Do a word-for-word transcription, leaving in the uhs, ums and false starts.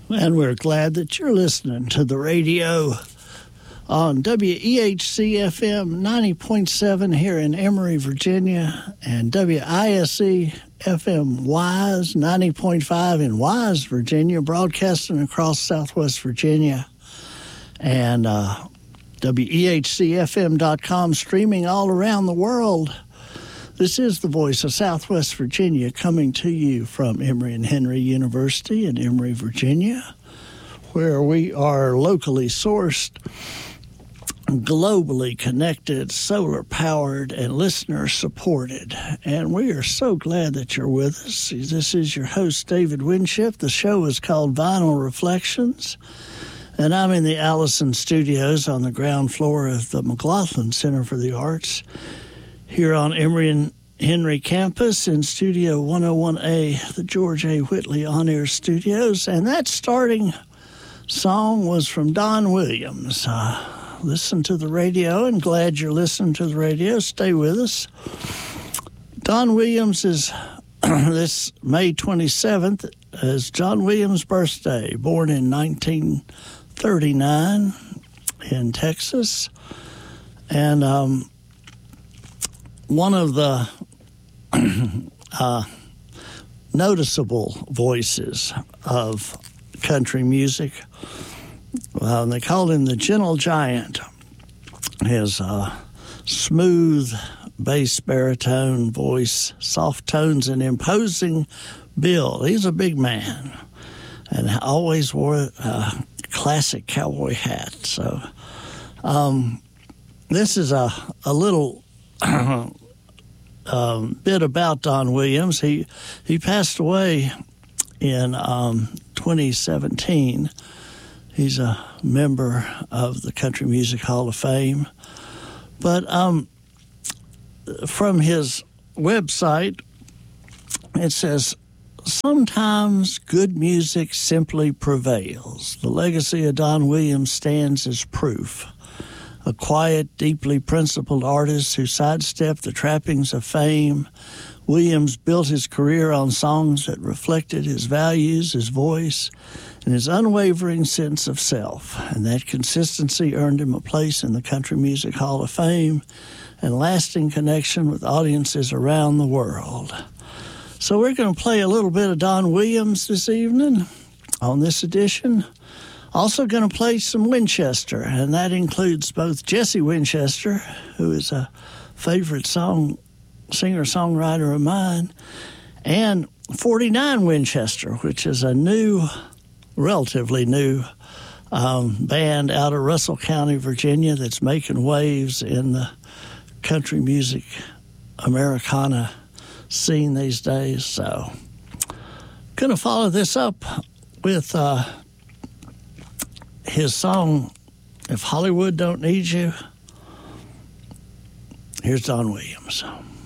And we're glad that you're listening to the radio on W E H C F M ninety point seven here in Emory, Virginia, and W I S E F M Wise ninety point five in Wise, Virginia, broadcasting across Southwest Virginia, and uh, W E H C F M dot com, streaming all around the world. This is the voice of Southwest Virginia, coming to you from Emory and Henry University in Emory, Virginia, where we are locally sourced, globally connected, solar-powered, and listener-supported. And we are so glad that you're with us. This is your host, David Winship. The show is called Vinyl Reflections, and I'm in the Allison Studios on the ground floor of the McLaughlin Center for the Arts, here on Emory and Henry campus in Studio one oh one A, the George A. Whitley On-Air Studios. And that starting song was from Don Williams. Uh, listen to the radio, and glad you're listening to the radio. Stay with us. Don Williams is, this May twenty-seventh, is John Williams' birthday, born in nineteen thirty-nine in Texas. And um, one of the uh, noticeable voices of country music, well, they called him the Gentle Giant. His uh, smooth bass baritone voice, soft tones, and imposing build. He's a big man and always wore a classic cowboy hat. So um, this is a, a little um, bit about Don Williams. He, he passed away in um, twenty seventeen. He's a member of the Country Music Hall of Fame. But um, from his website, it says, sometimes good music simply prevails. The legacy of Don Williams stands as proof. A quiet, deeply principled artist who sidestepped the trappings of fame, Williams built his career on songs that reflected his values, his voice, and his unwavering sense of self. And that consistency earned him a place in the Country Music Hall of Fame and lasting connection with audiences around the world. So we're going to play a little bit of Don Williams this evening on this edition. Also going to play some Winchester, and that includes both Jesse Winchester, who is a favorite song singer-songwriter of mine, and forty-nine Winchester, which is a new, relatively new um, band out of Russell County, Virginia, that's making waves in the country music Americana scene these days. So going to follow this up with uh, his song, If Hollywood Don't Need You. Here's Don Williams.